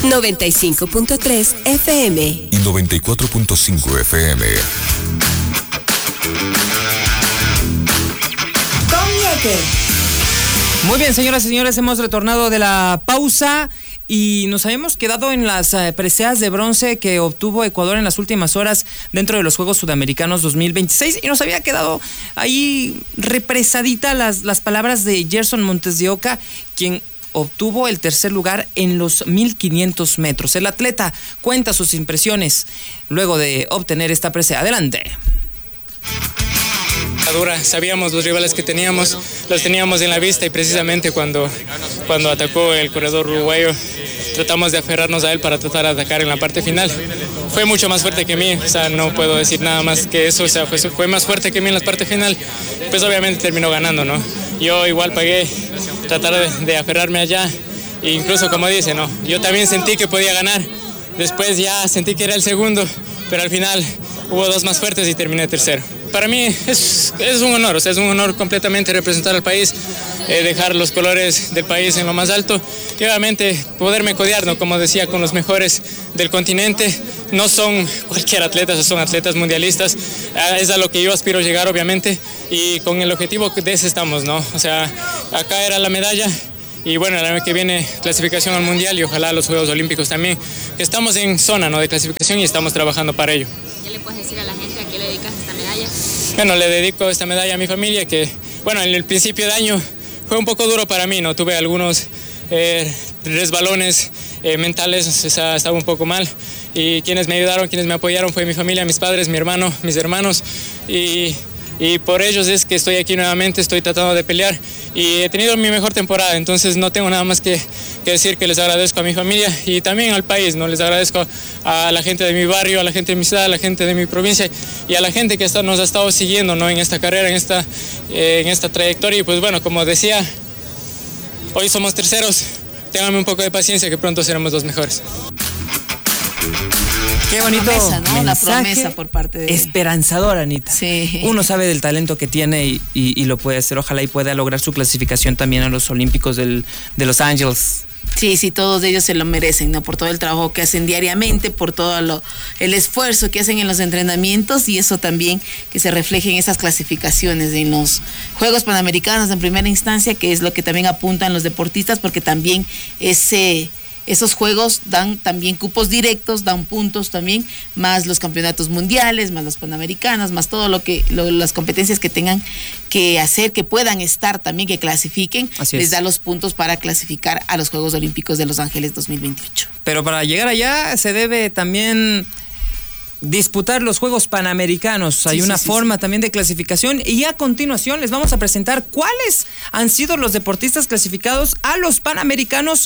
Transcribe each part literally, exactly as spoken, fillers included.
noventa y cinco punto tres F M y noventa y cuatro punto cinco F M. Comiete. Muy bien, señoras y señores, hemos retornado de la pausa y nos habíamos quedado en las eh, preseas de bronce que obtuvo Ecuador en las últimas horas dentro de los Juegos Sudamericanos dos mil veintiséis, y nos había quedado ahí represadita las, las palabras de Gerson Montes de Oca, quien obtuvo el tercer lugar en los mil quinientos metros. El atleta cuenta sus impresiones luego de obtener esta presea. Adelante. Dura, sabíamos los rivales que teníamos, los teníamos en la vista, y precisamente cuando, cuando atacó el corredor uruguayo tratamos de aferrarnos a él para tratar de atacar en la parte final. Fue mucho más fuerte que mí, o sea, no puedo decir nada más que eso, o sea, fue, fue más fuerte que mí en la parte final, pues obviamente terminó ganando, ¿no? Yo igual pagué tratar de, de aferrarme allá, e incluso como dice, ¿no? Yo también sentí que podía ganar, después ya sentí que era el segundo, pero al final hubo dos más fuertes y terminé tercero. Para mí es, es un honor, o sea, es un honor completamente representar al país, eh, dejar los colores del país en lo más alto y obviamente poderme codear, ¿no? Como decía, con los mejores del continente. No son cualquier atleta, son atletas mundialistas, es a lo que yo aspiro llegar obviamente, y con el objetivo de ese estamos, ¿no? O sea, acá era la medalla. Y bueno, el año que viene clasificación al Mundial y ojalá los Juegos Olímpicos también. Estamos en zona, ¿no?, de clasificación y estamos trabajando para ello. ¿Qué le puedes decir a la gente? ¿A qué le dedicas esta medalla? Bueno, le dedico esta medalla a mi familia, que bueno, en el principio de año fue un poco duro para mí, ¿no? Tuve algunos eh, resbalones eh, mentales, o sea, estaba un poco mal. Y quienes me ayudaron, quienes me apoyaron fue mi familia, mis padres, mi hermano, mis hermanos. Y... Y por ellos es que estoy aquí nuevamente, estoy tratando de pelear y he tenido mi mejor temporada, entonces no tengo nada más que, que decir que les agradezco a mi familia y también al país, ¿no? Les agradezco a la gente de mi barrio, a la gente de mi ciudad, a la gente de mi provincia y a la gente que está, nos ha estado siguiendo, ¿no?, en esta carrera, en esta, eh, en esta trayectoria. Y pues bueno, como decía, hoy somos terceros, ténganme un poco de paciencia que pronto seremos los mejores. Qué bonito promesa, ¿no? mensaje, la promesa por parte de... esperanzador, Anita. Sí. Uno sabe del talento que tiene y, y, y lo puede hacer. Ojalá y pueda lograr su clasificación también a los Olímpicos del, de Los Ángeles. Sí, sí, todos ellos se lo merecen, ¿no? Por todo el trabajo que hacen diariamente, por todo lo, el esfuerzo que hacen en los entrenamientos, y eso también que se refleje en esas clasificaciones en los Juegos Panamericanos en primera instancia, que es lo que también apuntan los deportistas, porque también ese... Esos juegos dan también cupos directos, dan puntos también, más los campeonatos mundiales, más los panamericanos, más todo lo que lo, las competencias que tengan que hacer, que puedan estar también, que clasifiquen, les da los puntos para clasificar a los Juegos Olímpicos de Los Ángeles dos mil veintiocho. Pero para llegar allá se debe también disputar los Juegos Panamericanos. Hay sí, una sí, forma sí. también de clasificación, y a continuación les vamos a presentar cuáles han sido los deportistas clasificados a los Panamericanos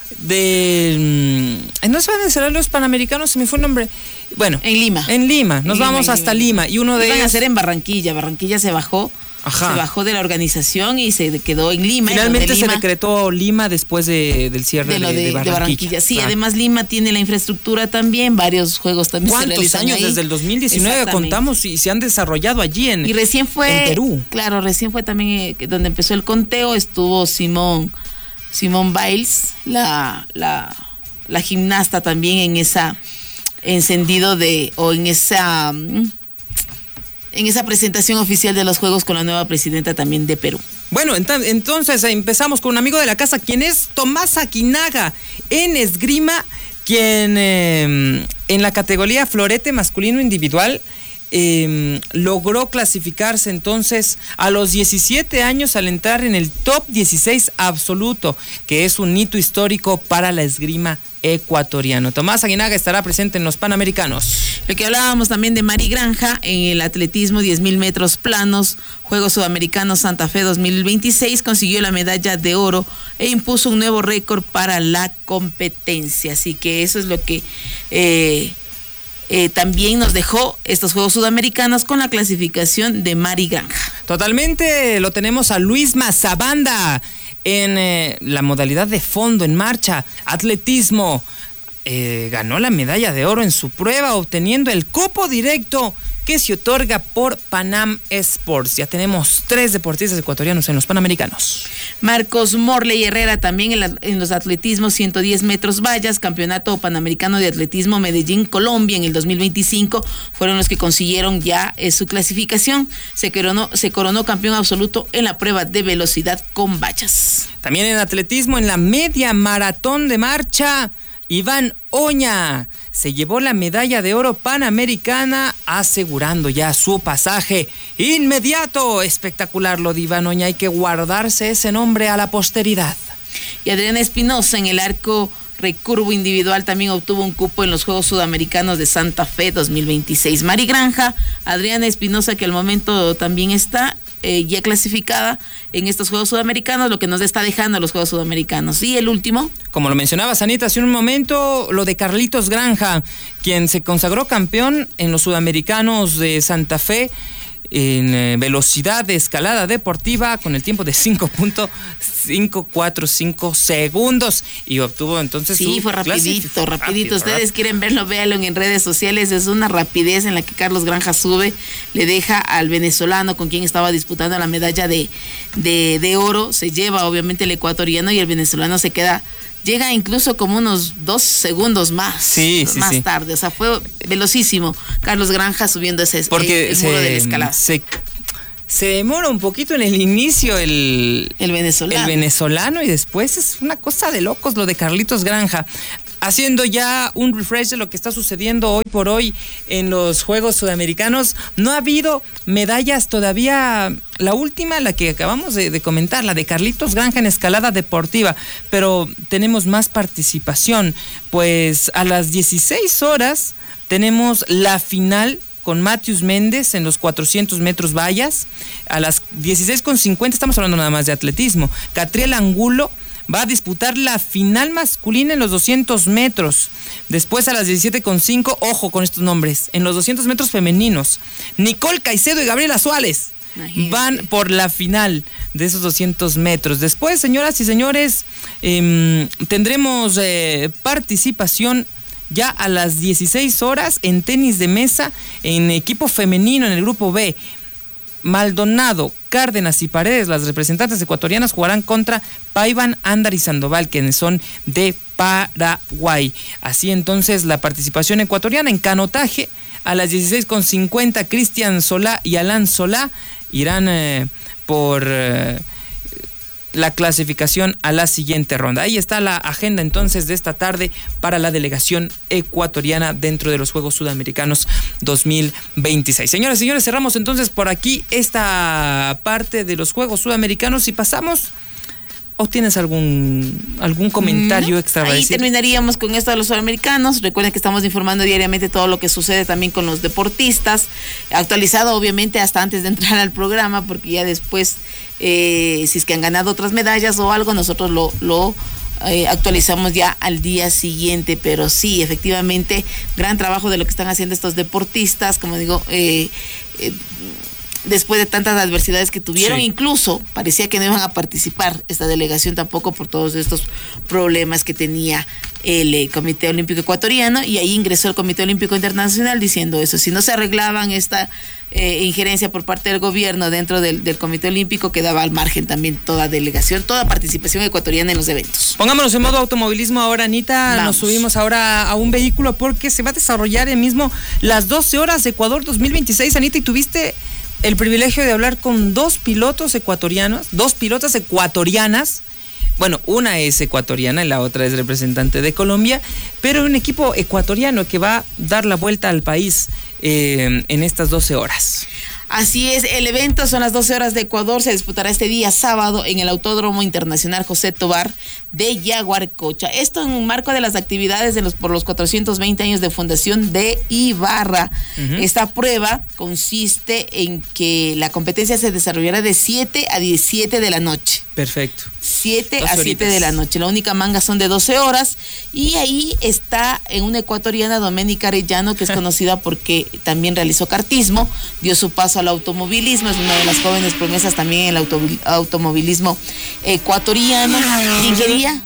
de... ¿No se van a hacer los Panamericanos? Se me fue el nombre. Bueno, en Lima. En Lima. Nos en vamos Lima, hasta Lima. Lima. Y uno de Iban ellos... a hacer en Barranquilla. Barranquilla se bajó. Ajá. Se bajó de la organización y se quedó en Lima. Finalmente Lima, se decretó Lima después de, del cierre de, de, lo de, de, Barranquilla. de Barranquilla. Sí, claro. Además Lima tiene la infraestructura también, varios juegos también se ¿Cuántos realizan años ahí? desde el dos mil diecinueve contamos y se han desarrollado allí en, y recién fue, en Perú? Claro, recién fue también eh, donde empezó el conteo, estuvo Simón, Simón Biles, la, la, la gimnasta también en esa encendido de, o en esa... en esa presentación oficial de los Juegos con la nueva presidenta también de Perú. Bueno, ent- entonces empezamos con un amigo de la casa, quien es Tomás Aguinaga, en esgrima, quien eh, en la categoría florete masculino individual eh, logró clasificarse entonces a los diecisiete años al entrar en el top dieciséis absoluto, que es un hito histórico para la esgrima ecuatoriano. Tomás Aguinaga estará presente en los Panamericanos. Lo que hablábamos también de Mari Granja en el atletismo diez mil metros planos, Juegos Sudamericanos Santa Fe dos mil veintiséis, consiguió la medalla de oro e impuso un nuevo récord para la competencia. Así que eso es lo que eh, eh, también nos dejó estos Juegos Sudamericanos con la clasificación de Mari Granja. Totalmente, lo tenemos a Luis Mazabanda en eh, la modalidad de fondo en marcha, atletismo. Eh, ganó la medalla de oro en su prueba, obteniendo el cupo directo que se otorga por Panam Sports. Ya tenemos tres deportistas ecuatorianos en los Panamericanos. Marcos Morley Herrera también en, la, en los atletismos ciento diez metros vallas, Campeonato Panamericano de Atletismo Medellín, Colombia en el dos mil veinticinco, fueron los que consiguieron ya eh, su clasificación. Se coronó, se coronó campeón absoluto en la prueba de velocidad con vallas. También en atletismo, en la media maratón de marcha, Iván Oña se llevó la medalla de oro panamericana, asegurando ya su pasaje inmediato. Espectacular lo de Iván Oña, hay que guardarse ese nombre a la posteridad. Y Adriana Espinosa en el arco recurvo individual también obtuvo un cupo en los Juegos Sudamericanos de Santa Fe dos mil veintiséis. Mari Granja, Adriana Espinosa, que al momento también está eh, ya clasificada en estos Juegos Sudamericanos, lo que nos está dejando los Juegos Sudamericanos. Y el último, como lo mencionaba Anita hace un momento, lo de Carlitos Granja, quien se consagró campeón en los Sudamericanos de Santa Fe en eh, velocidad de escalada deportiva con el tiempo de cinco punto cinco cuatro cinco segundos y obtuvo entonces sí, su fue rapidito, rapidito. Rápido, Ustedes rápido. quieren verlo, véanlo en redes sociales. Es una rapidez en la que Carlos Granja sube, le deja al venezolano con quien estaba disputando la medalla de, de, de oro, se lleva obviamente el ecuatoriano y el venezolano se queda, llega incluso como unos dos segundos más, sí, sí, más sí. tarde. O sea, fue velocísimo Carlos Granja subiendo ese Porque el, el se, muro de la escalada. Se, se demora un poquito en el inicio el, el venezolano. el venezolano y después es una cosa de locos lo de Carlitos Granja. Haciendo ya un refresh de lo que está sucediendo hoy por hoy en los Juegos Sudamericanos, no ha habido medallas todavía. La última, la que acabamos de, de comentar, la de Carlitos Granja en escalada deportiva, pero tenemos más participación, pues a las dieciséis horas tenemos la final con Matius Méndez en los cuatrocientos metros vallas. A las dieciséis con cincuenta, estamos hablando nada más de atletismo, Catriel Angulo va a disputar la final masculina en los doscientos metros. Después a las diecisiete con cinco, ojo con estos nombres, en los doscientos metros femeninos, Nicole Caicedo y Gabriela Suárez Imagínate. van por la final de esos doscientos metros. Después, señoras y señores, eh, tendremos eh, participación ya a las dieciséis horas en tenis de mesa en equipo femenino en el grupo B. Maldonado, Cárdenas y Paredes, las representantes ecuatorianas, jugarán contra Paivan, Andar y Sandoval, quienes son de Paraguay. Así entonces la participación ecuatoriana en canotaje a las dieciséis con cincuenta, Cristian Solá y Alan Solá irán eh, por eh, la clasificación a la siguiente ronda. Ahí está la agenda entonces de esta tarde para la delegación ecuatoriana dentro de los Juegos Sudamericanos dos mil veintiséis. Señoras y señores, cerramos entonces por aquí esta parte de los Juegos Sudamericanos y pasamos. ¿O tienes algún algún comentario no, extra? Ahí terminaríamos con esto de los sudamericanos. Recuerden que estamos informando diariamente todo lo que sucede también con los deportistas, actualizado obviamente hasta antes de entrar al programa, porque ya después eh, si es que han ganado otras medallas o algo, nosotros lo, lo eh, actualizamos ya al día siguiente. Pero sí, efectivamente, gran trabajo de lo que están haciendo estos deportistas, como digo, eh, eh, después de tantas adversidades que tuvieron, sí. Incluso parecía que no iban a participar esta delegación tampoco por todos estos problemas que tenía el eh, Comité Olímpico Ecuatoriano, y ahí ingresó el Comité Olímpico Internacional diciendo eso: si no se arreglaban esta eh, injerencia por parte del gobierno dentro del, del Comité Olímpico, quedaba al margen también toda delegación, toda participación ecuatoriana en los eventos. Pongámonos en modo automovilismo ahora, Anita. Vamos. Nos subimos ahora a un vehículo porque se va a desarrollar el mismo las doce horas de Ecuador dos mil veintiséis, Anita, y tuviste el privilegio de hablar con dos pilotos ecuatorianos, dos pilotas ecuatorianas. Bueno, una es ecuatoriana y la otra es representante de Colombia, pero un equipo ecuatoriano que va a dar la vuelta al país eh, en estas doce horas. Así es, el evento son las doce horas de Ecuador, se disputará este día sábado en el Autódromo Internacional José Tobar de Yaguarcocha. Esto en un marco de las actividades de los, por los cuatrocientos veinte años de fundación de Ibarra. Uh-huh. Esta prueba consiste en que la competencia se desarrollará de siete a diecisiete de la noche. Perfecto. siete a siete de la noche. La única manga son de doce horas. Y ahí está en una ecuatoriana, Doménica Arellano, que es conocida porque también realizó kartismo, dio su paso al automovilismo, es una de las jóvenes promesas también en el auto, automovilismo ecuatoriano. ¿Quién quería?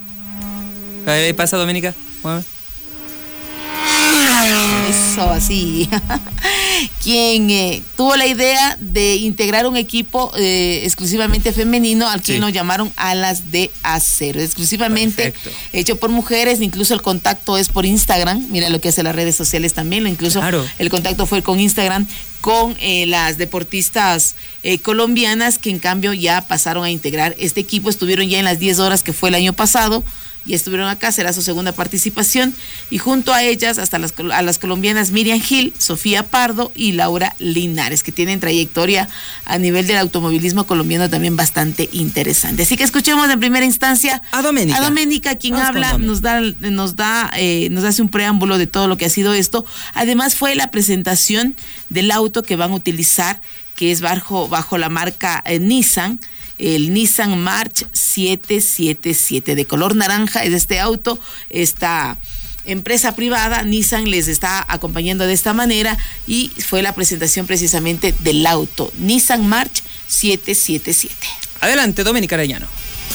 Ahí pasa, Doménica. Bueno. Eso, así. quien eh, tuvo la idea de integrar un equipo eh, exclusivamente femenino al que Sí. nos llamaron Alas de Acero, exclusivamente Perfecto. hecho por mujeres, incluso el contacto es por Instagram, mira lo que hace las redes sociales también, incluso Claro. el contacto fue con Instagram, con eh, las deportistas eh, colombianas que en cambio ya pasaron a integrar este equipo, estuvieron ya en las diez horas que fue el año pasado, y estuvieron acá, será su segunda participación, y junto a ellas, hasta las, a las colombianas Miriam Gil, Sofía Pardo y Laura Linares, que tienen trayectoria a nivel del automovilismo colombiano también bastante interesante. Así que escuchemos en primera instancia A Doménica. a Doménica, quien Vamos con habla, Domi. nos da, nos da, eh, nos hace un preámbulo de todo lo que ha sido esto. Además fue la presentación del auto que van a utilizar, que es bajo, bajo la marca eh, Nissan, el Nissan March siete siete siete de color naranja es este auto. Esta empresa privada Nissan les está acompañando de esta manera y fue la presentación precisamente del auto Nissan March siete siete siete. Adelante, Doménica Arellano.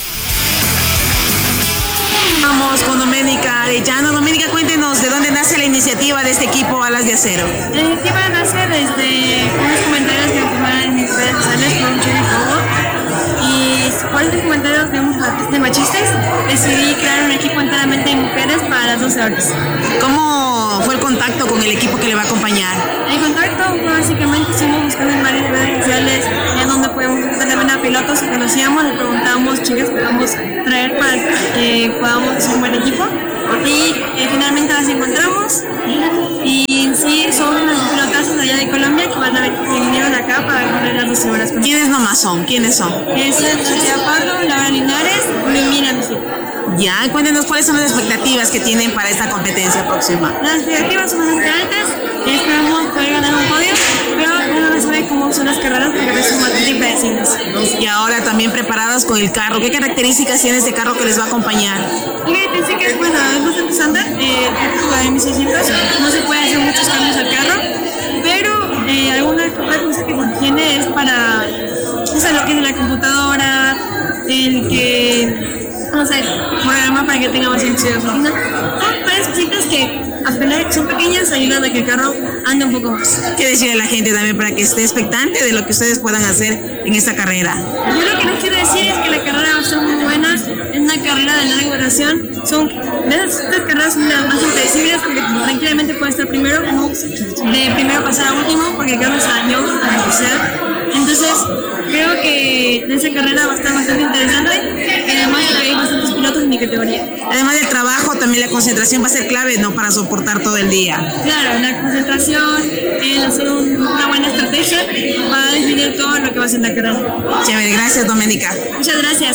Vamos con Doménica Arellano. Doménica, cuéntenos de dónde nace la iniciativa de este equipo Alas de Acero. La iniciativa nace desde unos comentarios que me en mis redes sociales por un Cherry Pogo. Y por esos comentarios de machistas, decidí crear un equipo enteramente de mujeres para las doce horas. ¿Cómo fue el contacto con el equipo que le va a acompañar? El contacto fue básicamente estuvimos buscando en varias redes sociales en donde podemos también a pilotos que conocíamos, le preguntábamos chicas que podamos traer para que podamos hacer un buen equipo. Y eh, finalmente las encontramos y en sí son unos pilotazos allá de Colombia que van a ver, que vinieron acá para correr las doce horas. con ¿Quiénes nomás son? ¿Quiénes son? Es Sofía Pardo, Laura Linares y Miriam Gil. Ya, cuéntenos cuáles son las expectativas que tienen para esta competencia próxima. Las expectativas son bastante altas, esperamos poder ganar un podio, pero uno no sabe cómo son las carreras porque a veces son bastante impredecibles. Y ahora también preparadas con el carro. ¿Qué características tiene este carro que les va a acompañar? La característica es, bueno, es bastante estándar, eh, la M seiscientos, no se puede hacer muchos cambios al carro, pero eh, alguna cosa que se tiene es para, o sea, lo que es la computadora, el que... no sé, programa para que tenga más sentido de oficina. Son varias cositas que, apenas son pequeñas, ayudan a que el carro ande un poco más. ¿Qué decirle a la gente también para que esté expectante de lo que ustedes puedan hacer en esta carrera? Yo lo que les quiero decir es que la carrera va a ser muy buena, es una carrera de larga duración, son, de esas estas carreras son las más impredecibles porque tranquilamente puede estar primero, como de primero pasar a último, porque el carro se dañó al empezar. Entonces, creo que esa carrera va a estar bastante interesante y además que hay bastantes pilotos en mi categoría. Además del trabajo, también la concentración va a ser clave, ¿no? Para soportar todo el día. Claro, la concentración, el hacer un- una buena estrategia va a definir todo lo que va a ser la carrera. Chévere, gracias, Doménica. Muchas gracias.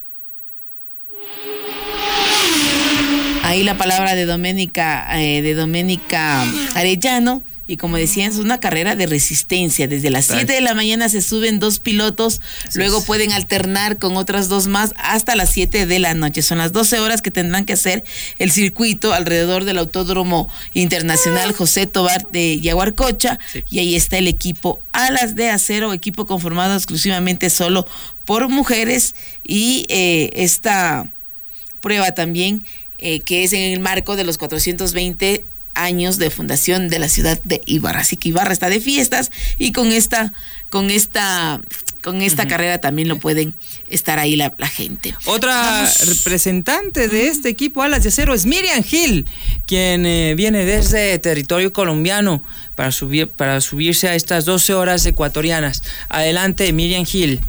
Ahí la palabra de Doménica, eh, de Doménica Arellano. Y como decían, es una carrera de resistencia. Desde las siete de la mañana se suben dos pilotos, luego pueden alternar con otras dos más hasta las siete de la noche. Son las doce horas que tendrán que hacer el circuito alrededor del Autódromo Internacional José Tobar de Yaguarcocha. Sí. Y ahí está el equipo Alas de Acero, equipo conformado exclusivamente solo por mujeres. Y eh, esta prueba también, eh, que es en el marco de los cuatrocientos veinte años de fundación de la ciudad de Ibarra. Así que Ibarra está de fiestas y con esta, con esta, con esta uh-huh. carrera también lo pueden estar ahí la, la gente. Otra Vamos. representante de este equipo Alas de Acero es Miriam Gil, quien eh, viene desde territorio colombiano para subir, para subirse a estas doce horas ecuatorianas. Adelante, Miriam Gil.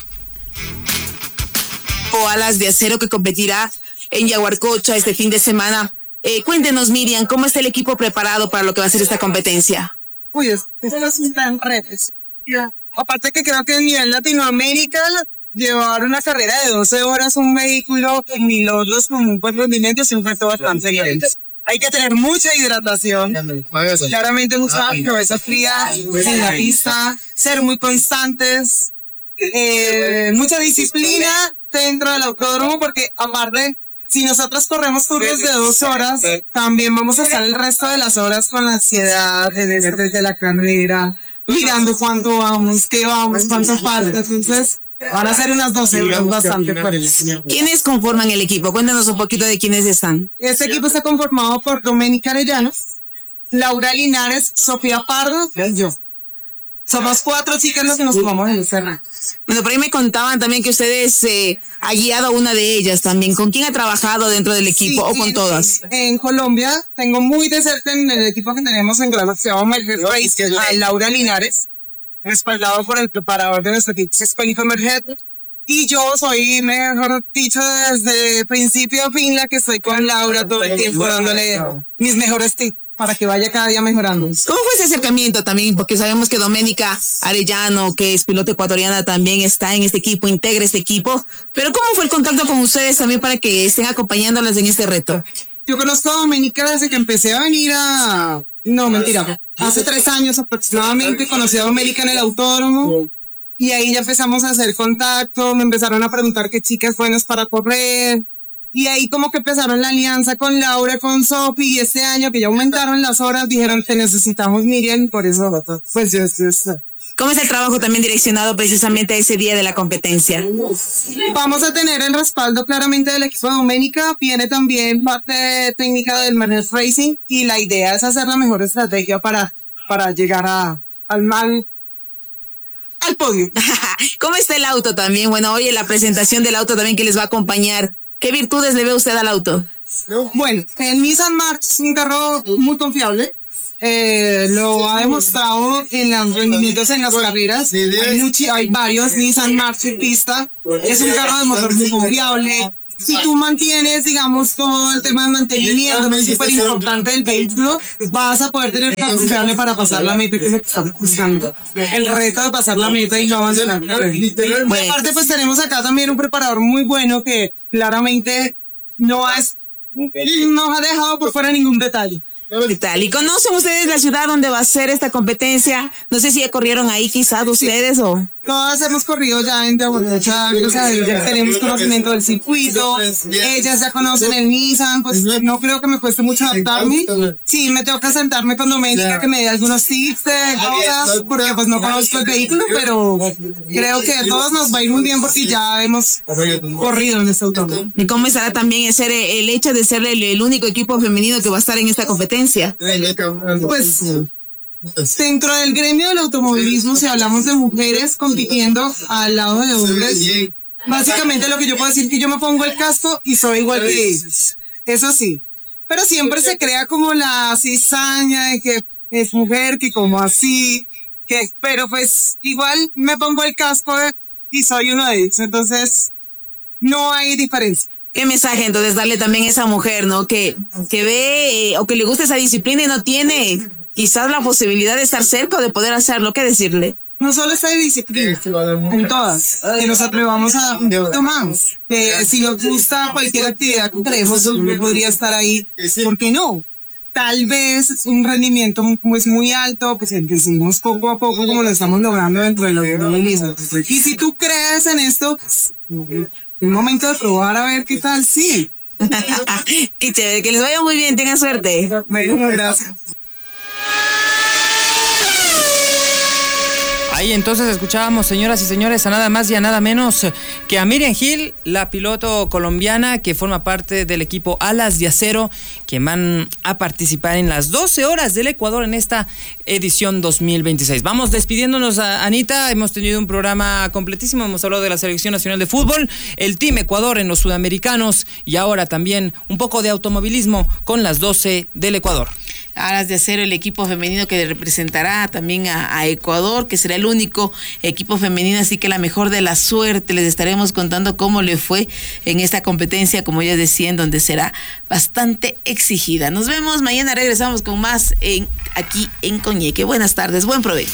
O Alas de Acero que competirá en Yaguarcocha este fin de semana. Eh, cuéntenos, Miriam, ¿cómo está el equipo preparado para lo que va a ser esta competencia? Uy, esto es un gran reto. Aparte que creo que a nivel Latinoamérica, llevar una carrera de doce horas, un vehículo con pilotos con un buen rendimiento es un reto bastante grande. Hay que tener mucha hidratación, claramente mucha cabeza fría en la pista, ser muy constantes, eh, mucha disciplina dentro del autódromo, porque aparte, si nosotros corremos turnos de dos horas, también vamos a estar el resto de las horas con la ansiedad, el estrés de la carrera, mirando cuánto vamos, qué vamos, cuánto falta. Entonces, van a ser unas doce horas bastante fuertes. ¿Quiénes conforman el equipo? Cuéntanos un poquito de quiénes están. Este equipo está conformado por Doménica Arellano, Laura Linares, Sofía Pardo y yo. Somos cuatro chicas las que nos tomamos en el cerro. Bueno, por ahí me contaban también que ustedes eh, ha guiado a una de ellas también. ¿Con quién ha trabajado dentro del equipo sí, o con en, todas? En Colombia tengo muy de cerca en el equipo que tenemos en graduación, a Laura Linares, respaldado por el preparador de nuestro equipo, es Felipe Merget. Y yo soy, mejor dicho, desde principio a fin la que estoy con Laura todo el tiempo dándole mis mejores tips para que vaya cada día mejorando. ¿Cómo fue ese acercamiento también? Porque sabemos que Doménica Arellano, que es piloto ecuatoriana, también está en este equipo, integra este equipo. Pero ¿cómo fue el contacto con ustedes también para que estén acompañándolas en este reto? Yo conozco a Doménica desde que empecé a venir a... No, mentira. Hace tres años aproximadamente conocí a Doménica en el autódromo. Y ahí ya empezamos a hacer contacto, me empezaron a preguntar qué chicas buenas para correr. Y ahí como que empezaron la alianza con Laura, con Sofi, y este año que ya aumentaron las horas, dijeron que necesitamos Miriam, por eso, pues yo estoy... ¿Cómo es el trabajo también direccionado precisamente a ese día de la competencia? Vamos a tener el respaldo claramente del equipo de Doménica, viene también parte técnica del Mercedes Racing, y la idea es hacer la mejor estrategia para, para llegar a, al mal... al podio. ¿Cómo está el auto también? Bueno, oye, la presentación del auto también que les va a acompañar. ¿Qué virtudes le ve usted al auto? Bueno, el Nissan March es un carro muy confiable. Eh, lo ha demostrado en los rendimientos en las carreras. Hay, muchi, hay varios Nissan March en pista. Es un carro de motor muy confiable. Si tú mantienes, digamos, todo el tema de mantenimiento, es súper importante del vehículo, vas a poder tener carro confiable para pasar la meta que es lo que estamos buscando. El reto de pasar la meta y no abandonar. Bueno. Aparte, pues tenemos acá también un preparador muy bueno que claramente no, es, no ha dejado por fuera ningún detalle. ¿Qué tal? ¿Y conocen ustedes la ciudad donde va a ser esta competencia? No sé si ya corrieron ahí quizás ustedes sí. o... Todas hemos corrido ya en Yaguarcocha, o sea, ya tenemos conocimiento del circuito, ellas ya conocen el Nissan, pues no creo que me cueste mucho adaptarme. Sí, me tengo que sentarme con Doménica que me dé algunos tips de cosas, porque pues no conozco el vehículo, pero creo que a todos nos va a ir muy bien porque ya hemos corrido en este automóvil. ¿Y cómo estará también ser el hecho de ser el, el único equipo femenino que va a estar en esta competencia? Pues... dentro del gremio del automovilismo, si hablamos de mujeres compitiendo al lado de hombres, básicamente lo que yo puedo decir es que yo me pongo el casco y soy igual que ellos. Eso sí. Pero siempre se crea como la cizaña de que es mujer, que como así, que, pero pues igual me pongo el casco y soy uno de ellos. Entonces, no hay diferencia. ¿Qué mensaje entonces darle también a esa mujer, no? Que, que ve eh, o que le gusta esa disciplina y no tiene quizás la posibilidad de estar cerca o de poder hacerlo. ¿Qué decirle? No solo esta disciplina, en todas, que nos atrevamos a tomar. Que si nos gusta cualquier actividad que creemos, podría estar ahí. ¿Por qué no? Tal vez un rendimiento pues muy alto, pues decidimos poco a poco como lo estamos logrando dentro de los automovilismo. Y si tú crees en esto, es un momento de probar a ver qué tal, sí. Qué chévere, que les vaya muy bien, tengan suerte. Bueno, gracias. Ahí entonces escuchábamos, señoras y señores, a nada más y a nada menos que a Miriam Gil, la piloto colombiana que forma parte del equipo Alas de Acero, que van a participar en las doce horas del Ecuador en esta edición dos mil veintiséis. Vamos despidiéndonos, Anita. Hemos tenido un programa completísimo. Hemos hablado de la Selección Nacional de Fútbol, el Team Ecuador en los Sudamericanos y ahora también un poco de automovilismo con las doce del Ecuador. Alas de Acero, el equipo femenino que representará también a, a Ecuador, que será el único equipo femenino, así que la mejor de la suerte. Les estaremos contando cómo le fue en esta competencia, como ya decían, donde será bastante exigida. Nos vemos, mañana regresamos con más en aquí en Coñeque. Buenas tardes, buen provecho.